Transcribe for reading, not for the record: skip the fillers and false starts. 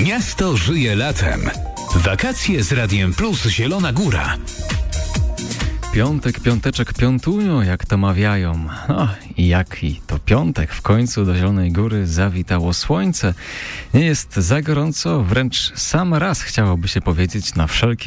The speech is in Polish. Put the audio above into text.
Miasto żyje latem. Wakacje z Radiem Plus Zielona Góra. Piątek, piąteczek piątują, jak to mawiają. I jaki to piątek. W końcu do Zielonej Góry zawitało słońce. Nie jest za gorąco, wręcz sam raz chciałoby się powiedzieć na wszelkie